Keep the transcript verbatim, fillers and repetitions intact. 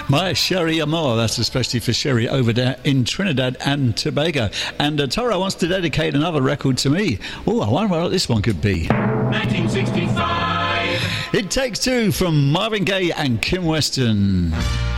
My Sherry Amor, that's especially for Sherry over there in Trinidad and Tobago. And uh, Toro wants to dedicate another record to me. Oh, I wonder what this one could be. nineteen sixty-five. It Takes Two from Marvin Gaye and Kim Weston.